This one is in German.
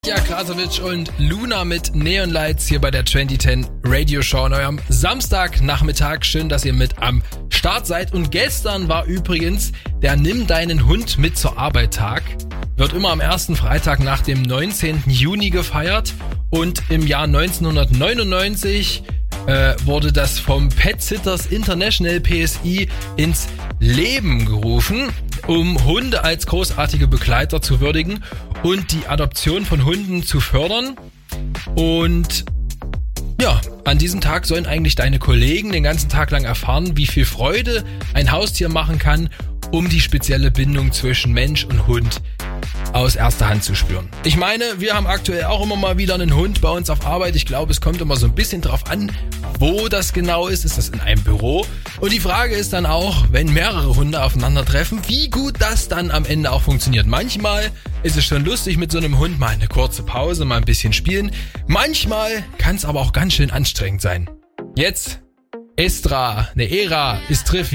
Ja, Krasavic und Luna mit Neon Lights hier bei der 2010 Radio Show an eurem Samstagnachmittag. Schön, dass ihr mit am Start seid. Und gestern war übrigens der Nimm deinen Hund mit zur Arbeit Tag. Wird immer am ersten Freitag nach dem 19. Juni gefeiert. Und im Jahr 1999 wurde das vom Pet Sitters International PSI ins Leben gerufen, um Hunde als großartige Begleiter zu würdigen und die Adoption von Hunden zu fördern. Und ja, an diesem Tag sollen eigentlich deine Kollegen den ganzen Tag lang erfahren, wie viel Freude ein Haustier machen kann, um die spezielle Bindung zwischen Mensch und Hund aus erster Hand zu spüren. Ich meine, wir haben aktuell auch immer mal wieder einen Hund bei uns auf Arbeit. Ich glaube, es kommt immer so ein bisschen drauf an, wo das genau ist. Ist das in einem Büro? Und die Frage ist dann auch, wenn mehrere Hunde aufeinandertreffen, wie gut das dann am Ende auch funktioniert. Manchmal ist es schon lustig mit so einem Hund, mal eine kurze Pause, mal ein bisschen spielen. Manchmal kann es aber auch ganz schön anstrengend sein. Jetzt Era ist Triff.